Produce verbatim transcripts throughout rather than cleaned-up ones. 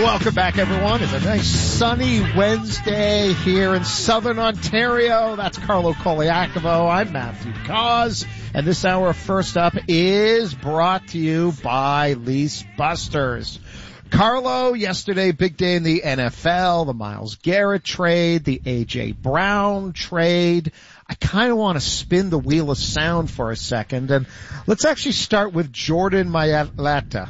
Welcome back, everyone. It's a nice sunny Wednesday here in southern Ontario. That's Carlo Coliacovo. I'm Matthew Cause. And this hour, first up, is brought to you by Lease Busters. Carlo, yesterday, big day in the N F L, the Myles Garrett trade, the A J Brown trade. I kind of want to spin the wheel of sound for a second, and let's actually start with Jordan Mailata.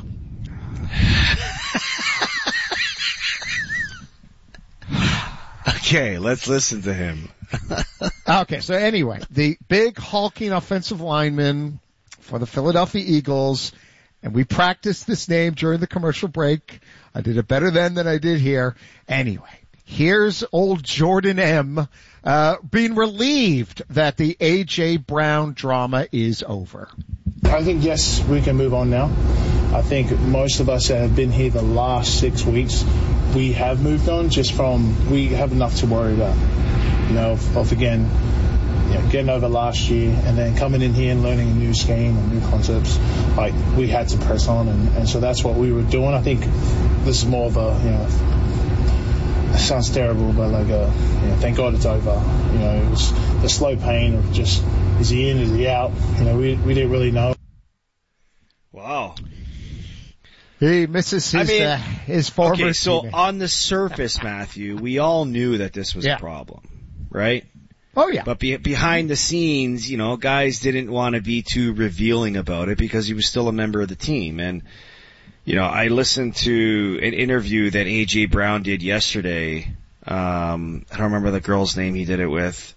Okay, let's listen to him. Okay, so anyway, the big hulking offensive lineman for the Philadelphia Eagles, and we practiced this name during the commercial break. I did it better then than I did here. Anyway, here's old Jordan M. Uh, being relieved that the A J Brown drama is over. I think, yes, we can move on now. I think most of us that have been here the last six weeks, we have moved on just from, we have enough to worry about. You know, of, of again, you know, getting over last year and then coming in here and learning a new scheme and new concepts. Like, we had to press on, and, and so that's what we were doing. I think this is more of a, you know, it sounds terrible, but like a, you know, thank God it's over. You know, it was the slow pain of just, is he in, is he out? You know, we we didn't really know. Wow. He misses his, I mean, uh, his former okay, so teammate. on the surface, Matthew, we all knew that this was Yeah. a problem, right? Oh, yeah. But be, behind the scenes, you know, guys didn't want to be too revealing about it because he was still a member of the team. And, you know, I listened to an interview that A J Brown did yesterday. Um, I don't remember the girl's name he did it with.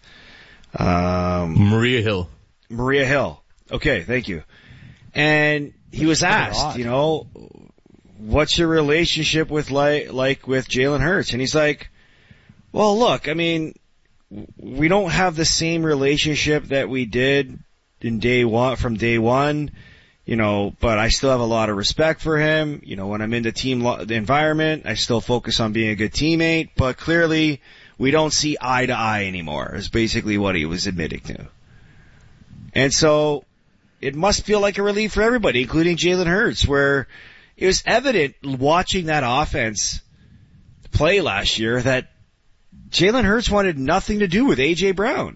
Um, Maria Hill. Maria Hill. Okay, thank you. And he was asked, you know, what's your relationship with like, like with Jalen Hurts? And he's like, well, look, I mean, we don't have the same relationship that we did in day one, from day one, you know, but I still have a lot of respect for him. You know, when I'm in the team lo- the environment, I still focus on being a good teammate, but clearly we don't see eye to eye anymore, is basically what he was admitting to. And so it must feel like a relief for everybody, including Jalen Hurts, where it was evident watching that offense play last year that Jalen Hurts wanted nothing to do with A J Brown.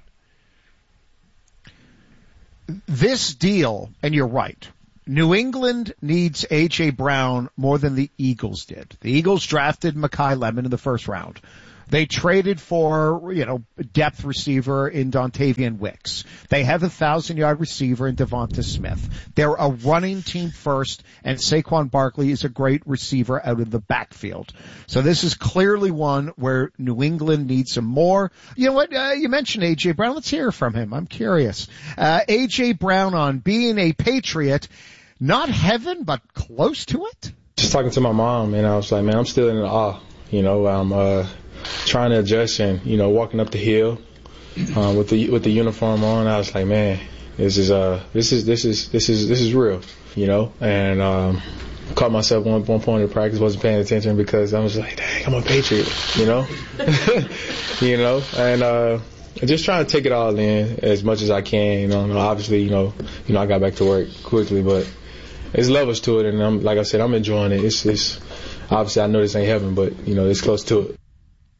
This deal, and you're right, New England needs A J Brown more than the Eagles did. The Eagles drafted Mekhi Lemon in the first round. They traded for, you know, depth receiver in Dontavian Wicks. They have a thousand-yard receiver in Devonta Smith. They're a running team first, and Saquon Barkley is a great receiver out of the backfield. So this is clearly one where New England needs some more. You know what? Uh, you mentioned A J Brown. Let's hear from him. I'm curious. Uh, A J Brown on being a Patriot, not heaven, but close to it? Just talking to my mom, and I was like, man, I'm still in awe. You know, I'm, uh, trying to adjust and, you know, walking up the hill, um, with the, with the uniform on. I was like, man, this is, uh, this is, this is, this is, this is real, you know, and, um, caught myself one, one point in practice, wasn't paying attention because I was like, dang, I'm a Patriot, you know, you know, and, uh, just trying to take it all in as much as I can, you know, obviously, you know, you know, I got back to work quickly, but there's levels to it. And I'm, like I said, I'm enjoying it. It's, it's, obviously I know this ain't heaven, but, you know, it's close to it.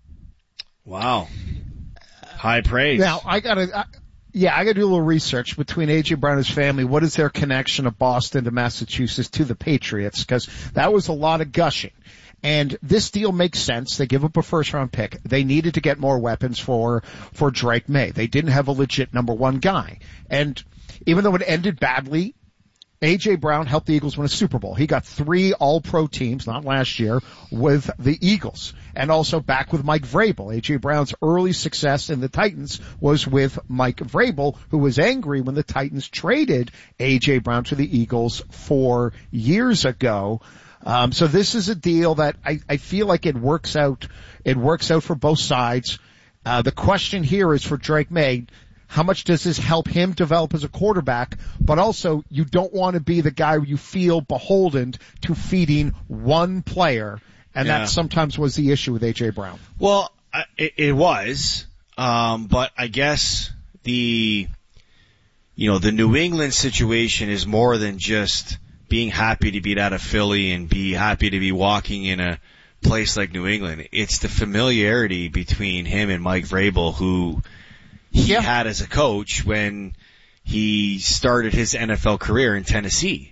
Wow. High praise. Now, I gotta, I, yeah, I gotta do a little research between A J Brown and his family. What is their connection of Boston to Massachusetts to the Patriots? Because that was a lot of gushing. And this deal makes sense. They give up a first round pick. They needed to get more weapons for, for Drake May. They didn't have a legit number one guy. And even though it ended badly, A J Brown helped the Eagles win a Super Bowl. He got three all-pro teams, not last year, with the Eagles. And also back with Mike Vrabel. A J Brown's early success in the Titans was with Mike Vrabel, who was angry when the Titans traded A J Brown to the Eagles four years ago. Um, so this is a deal that I, I feel like it works out, it works out for both sides. Uh, the question here is for Drake May. How much does this help him develop as a quarterback? But also, you don't want to be the guy you feel beholden to feeding one player, and yeah. that sometimes was the issue with A J Brown. Well, it, it was, um, but I guess the, you know, the New England situation is more than just being happy to beat out of Philly and be happy to be walking in a place like New England. It's the familiarity between him and Mike Vrabel, who he yeah. had as a coach when he started his N F L career in Tennessee.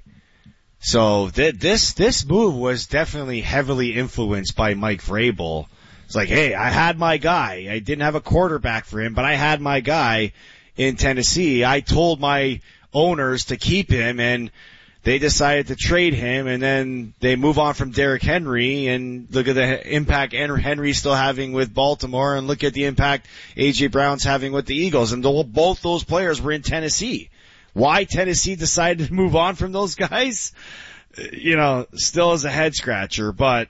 So th- this this move was definitely heavily influenced by Mike Vrabel. It's like, hey, I had my guy. I didn't have a quarterback for him, but I had my guy in Tennessee. I told my owners to keep him, and they decided to trade him, and then they move on from Derrick Henry, and look at the impact Henry's still having with Baltimore, and look at the impact A J Brown's having with the Eagles. And both those players were in Tennessee. Why Tennessee decided to move on from those guys, you know, still is a head scratcher, but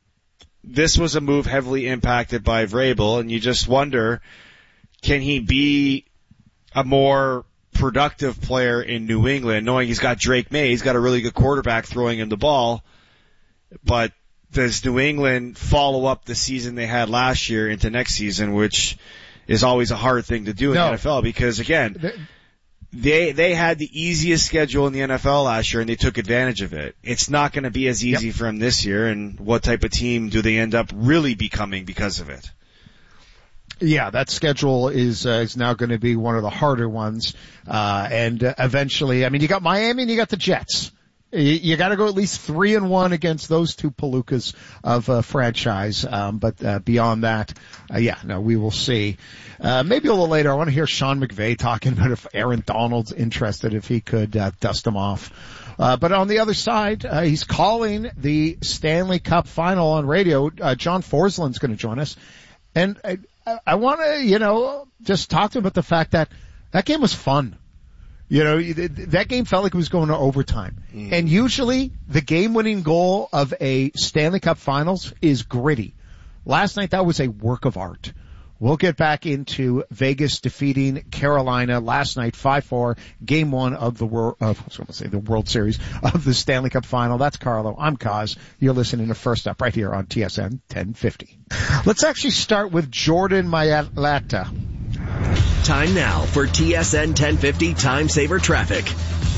this was a move heavily impacted by Vrabel, and you just wonder, can he be a more productive player in New England, knowing he's got Drake May, he's got a really good quarterback throwing him the ball, but does New England follow up the season they had last year into next season, which is always a hard thing to do in no. the N F L, because again, they they had the easiest schedule in the N F L last year, and they took advantage of it. It's not going to be as easy yep. for them this year, and what type of team do they end up really becoming because of it? Yeah, that schedule is uh, is now going to be one of the harder ones, uh, and uh, eventually, I mean, you got Miami and you got the Jets. You, you got to go at least three and one against those two palookas of uh, franchise. Um, but uh, beyond that, uh, yeah, no, we will see. Uh, maybe a little later, I want to hear Sean McVay talking about if Aaron Donald's interested, if he could uh, dust him off. Uh, but on the other side, uh, he's calling the Stanley Cup final on radio. Uh, John Forsland's going to join us, and I, I want to, you know, just talk to him about the fact that that game was fun. You know, that game felt like it was going to overtime. Mm. And usually the game-winning goal of a Stanley Cup Finals is gritty. Last night, that was a work of art. We'll get back into Vegas defeating Carolina last night, five four, game one of the world, of, I was going to say the World Series of the Stanley Cup Final. That's Carlo. I'm Kaz. You're listening to First Up right here on T S N ten fifty. Let's actually start with Jordan Mailata. Time now for T S N ten fifty Time Saver Traffic.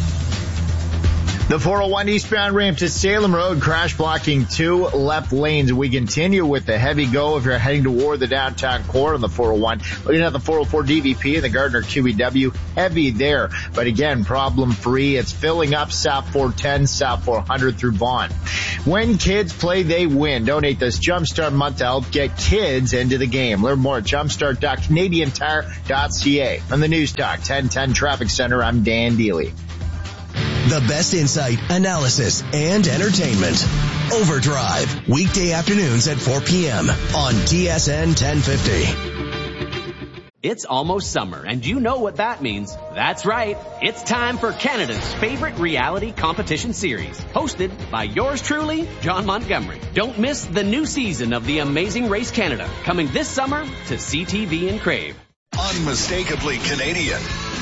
The four oh one eastbound ramp to Salem Road, crash blocking two left lanes. We continue with the heavy go if you're heading toward the downtown core on the four oh one. Looking at the four oh four D V P and the Gardner Q E W, heavy there. But again, problem free. It's filling up South four ten, South four hundred through Vaughan. When kids play, they win. Donate this Jumpstart month to help get kids into the game. Learn more at jumpstart dot canadian tire dot c a. From the News Talk ten ten Traffic Center, I'm Dan Deely. The best insight, analysis, and entertainment. Overdrive, weekday afternoons at four p.m. on T S N ten fifty. It's almost summer, and you know what that means. That's right. It's time for Canada's favorite reality competition series, hosted by yours truly, John Montgomery. Don't miss the new season of The Amazing Race Canada, coming this summer to C T V and Crave. Unmistakably Canadian.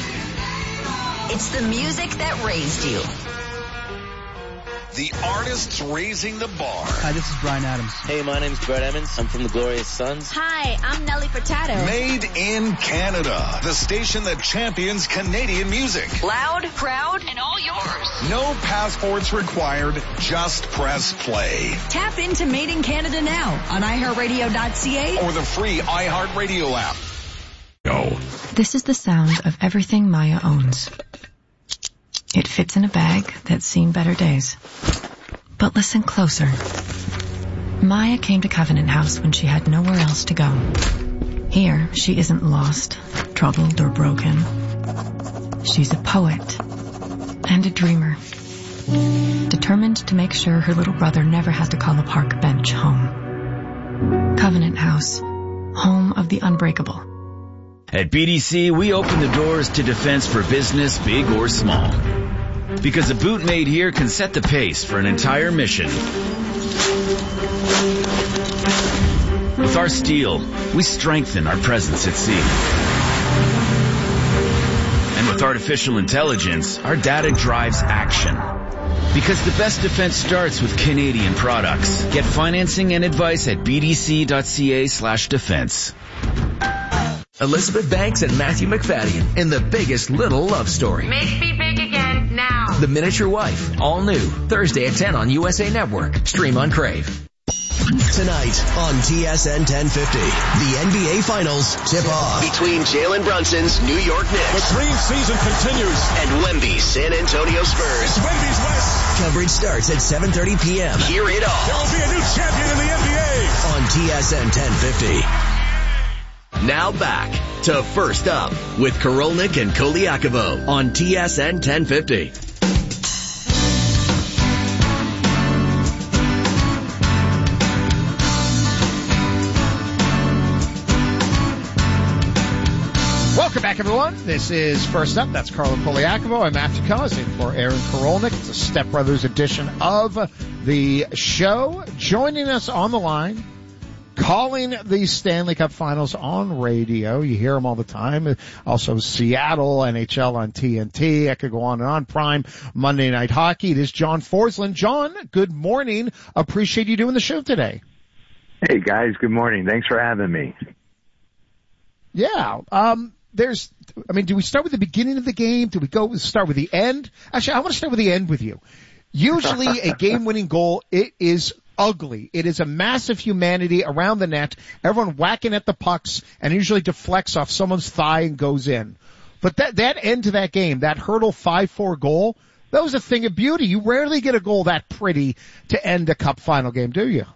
It's the music that raised you. The artists raising the bar. Hi, this is Bryan Adams. Hey, my name's Brett Emmons. I'm from the Glorious Sons. Hi, I'm Nelly Furtado. Made in Canada. The station that champions Canadian music. Loud, proud, and all yours. No passports required. Just press play. Tap into Made in Canada now on i heart radio dot c a or the free iHeartRadio app. No. This is the sound of everything Maya owns. It fits in a bag that's seen better days. But listen closer. Maya came to Covenant House when she had nowhere else to go. Here, she isn't lost, troubled, or broken. She's a poet and a dreamer, determined to make sure her little brother never has to call a park bench home. Covenant House, home of the unbreakable. At B D C, we open the doors to defense for business, big or small. Because a boot made here can set the pace for an entire mission. With our steel, we strengthen our presence at sea. And with artificial intelligence, our data drives action. Because the best defense starts with Canadian products. Get financing and advice at b d c dot c a slash defense. Elizabeth Banks and Matthew McFadden in The Biggest Little Love Story. Make me big again now. The Miniature Wife, all new, Thursday at ten on U S A Network. Stream on Crave. Tonight on T S N ten fifty, the N B A Finals tip off between Jalen Brunson's New York Knicks. The dream season continues. And Wemby's San Antonio Spurs. Wemby's West. Coverage starts at seven thirty p.m. Hear it all. There will be a new champion in the N B A. On T S N ten fifty. Now back to First Up with Korolnik and Koliakovo on T S N ten fifty. Welcome back, everyone. This is First Up. That's Carlo Koliakovo. I'm Matthew Cousin for Aaron Korolnik. It's a Step Brothers edition of the show. Joining us on the line, calling the Stanley Cup Finals on radio. You hear him all the time. Also Seattle, N H L on T N T. I could go on and on. Prime Monday Night Hockey. It is John Forsland. John, good morning. Appreciate you doing the show today. Hey, guys. Good morning. Thanks for having me. Yeah. Um, there's, I mean, do we start with the beginning of the game? Do we go start with the end? Actually, I want to start with the end with you. Usually a game-winning goal, it is ugly. It is a massive humanity around the net, everyone whacking at the pucks, and usually deflects off someone's thigh and goes in. But that, that end to that game, that hurdle five four goal, that was a thing of beauty. You rarely get a goal that pretty to end a cup final game, do you?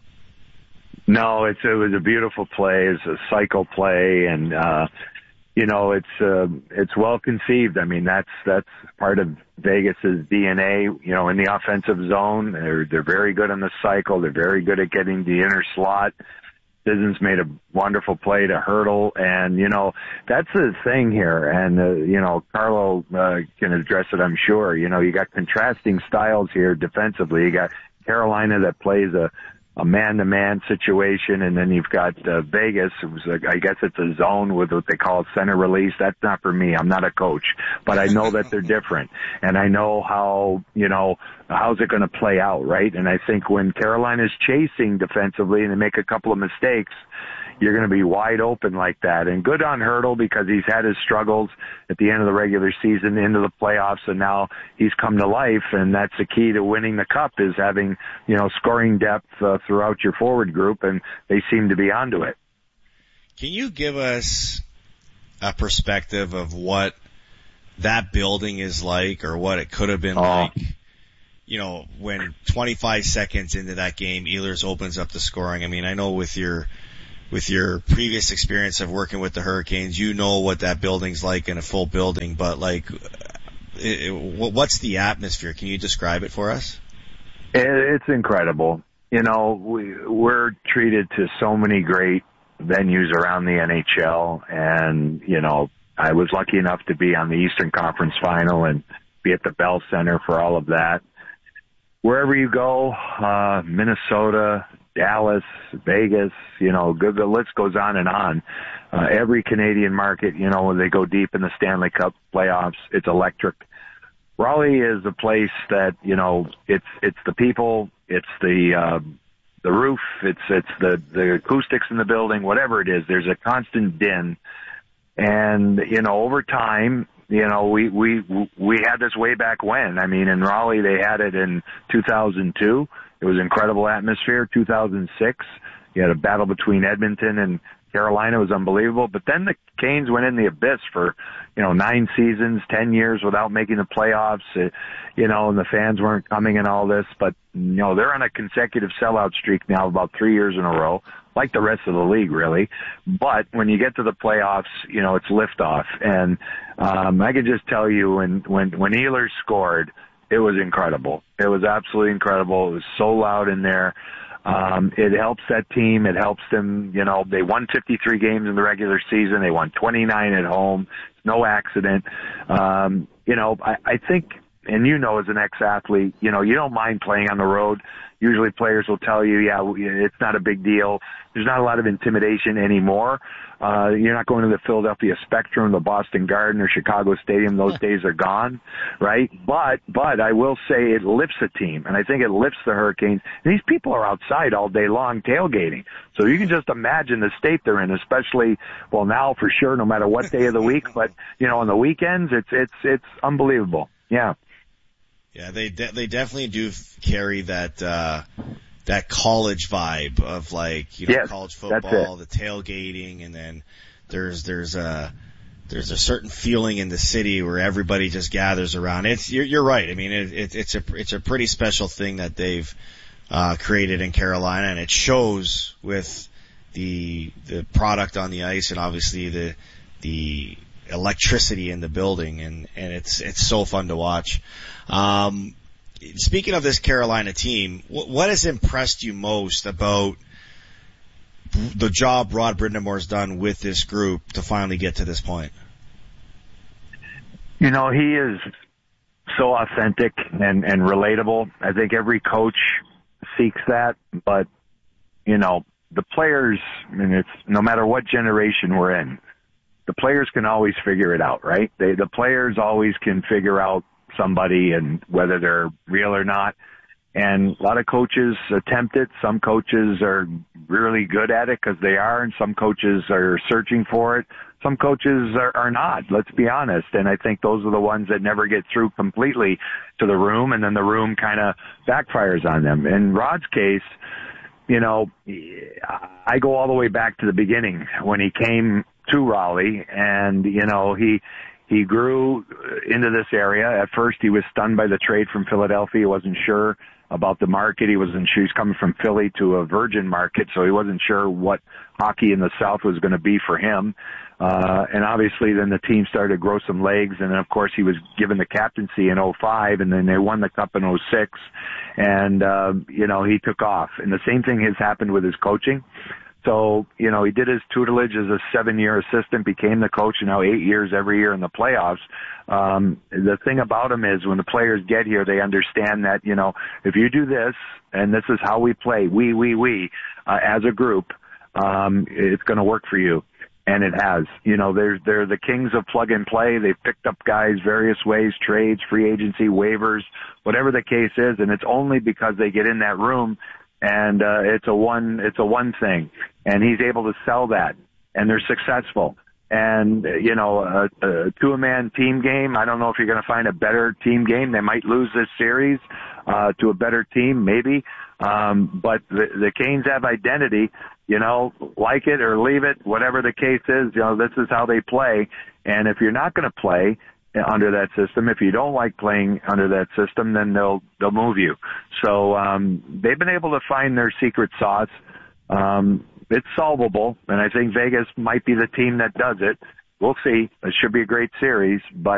No, it's, it was a beautiful play. It's a cycle play, and, uh, you know, it's, uh, it's well conceived. I mean, that's, that's part of Vegas's D N A, you know, in the offensive zone. They're, they're very good on the cycle. They're very good at getting the inner slot. Sissons made a wonderful play to hurdle, and, you know, that's the thing here. And, uh, you know, Carlo, uh, can address it, I'm sure. You know, you got contrasting styles here defensively. You got Carolina that plays a, a man-to-man situation, and then you've got uh, Vegas. It was, a, I guess it's a zone with what they call center release. That's not for me. I'm not a coach, but I know that they're different, and I know how, you know, how's it going to play out, right? And I think when Carolina's chasing defensively and they make a couple of mistakes, you're going to be wide open like that. And good on Hurdle because he's had his struggles at the end of the regular season into the playoffs, and now he's come to life, and that's the key to winning the cup is having, you know, scoring depth uh, throughout your forward group, and they seem to be onto it. Can you give us a perspective of what that building is like or what it could have been oh. like? You know, when twenty-five seconds into that game, Ehlers opens up the scoring. I mean, I know with your with your previous experience of working with the Hurricanes, you know what that building's like in a full building, but like, it, it, what's the atmosphere? Can you describe it for us? It's incredible. You know, we, we're treated to so many great venues around the N H L, and, you know, I was lucky enough to be on the Eastern Conference Final and be at the Bell Center for all of that. Wherever you go, uh, Minnesota, Dallas, Vegas, you know, the list goes on and on. Uh, every Canadian market, you know, when they go deep in the Stanley Cup playoffs, it's electric. Raleigh is a place that, you know, it's, it's the people, it's the, uh, the roof, it's, it's the, the acoustics in the building, whatever it is, there's a constant din. And, you know, over time, you know, we, we, we had this way back when. I mean, in Raleigh, they had it in two thousand two. It was incredible atmosphere. two thousand six, you had a battle between Edmonton and Carolina. It was unbelievable. But then the Canes went in the abyss for, you know, nine seasons, ten years without making the playoffs, it, you know, and the fans weren't coming and all this. But, you know, they're on a consecutive sellout streak now, about three years in a row, like the rest of the league, really. But when you get to the playoffs, you know, it's liftoff. And um, I can just tell you, when, when, when Ehlers scored, it was incredible. It was absolutely incredible. It was so loud in there. Um, it helps that team. It helps them, you know, they won fifty-three games in the regular season. They won twenty-nine at home. It's no accident. Um, you know, I, I think, and you know, as an ex-athlete, you know, you don't mind playing on the road. Usually players will tell you, yeah, it's not a big deal. There's not a lot of intimidation anymore. Uh, you're not going to the Philadelphia Spectrum, the Boston Garden, or Chicago Stadium. Those days are gone, right? But, but I will say it lifts a team, and I think it lifts the Hurricanes. And these people are outside all day long tailgating. So you can just imagine the state they're in, especially, well, now for sure, no matter what day of the week. But, you know, on the weekends, it's, it's, it's unbelievable. Yeah. Yeah, they de- they definitely do f- carry that, uh, that college vibe of like, you know, yes, college football, the tailgating, and then there's, there's a, there's a certain feeling in the city where everybody just gathers around. It's, you're, you're right. I mean, it, it, it's a, it's a pretty special thing that they've, uh, created in Carolina, and it shows with the, the product on the ice and obviously the, the electricity in the building, and, and it's, it's so fun to watch. Um, speaking of this Carolina team, what, what has impressed you most about the job Rod Brind'Amour's done with this group to finally get to this point? You know, he is so authentic and, and relatable. I think every coach seeks that, but, you know, the players, I mean, it's no matter what generation we're in, the players can always figure it out, right? They, the players always can figure out somebody and whether they're real or not. And a lot of coaches attempt it. Some coaches are really good at it because they are, and some coaches are searching for it. Some coaches are, are not, let's be honest. And I think those are the ones that never get through completely to the room, and then the room kind of backfires on them. In Rod's case, you know, I go all the way back to the beginning when he came to Raleigh, and, you know, he he grew into this area. At first, he was stunned by the trade from Philadelphia. He wasn't sure about the market. He wasn't sure. He's coming from Philly to a virgin market, so he wasn't sure what hockey in the South was going to be for him. Uh, and obviously then the team started to grow some legs, and then of course he was given the captaincy in oh five, and then they won the cup in oh six, and, uh, you know, he took off. And the same thing has happened with his coaching. So, you know, he did his tutelage as a seven-year assistant, became the coach, and now eight years every year in the playoffs. Um, the thing about him is when the players get here, they understand that, you know, if you do this, and this is how we play, we, we, we, uh, as a group, um, it's going to work for you. And it has. You know, they're, they're the kings of plug and play. They've picked up guys various ways, trades, free agency, waivers, whatever the case is, and it's only because they get in that room and uh, it's a one it's a one thing, and he's able to sell that, and they're successful. And you know, a, a two-man team game, I don't know if you're going to find a better team game. They might lose this series uh, to a better team, maybe. Um, but the, the Canes have identity. You know, like it or leave it, whatever the case is. You know, this is how they play. And if you're not going to play under that system, if you don't like playing under that system, then they'll they'll move you. So um, they've been able to find their secret sauce. Um, it's solvable, and I think Vegas might be the team that does it. We'll see. It should be a great series, but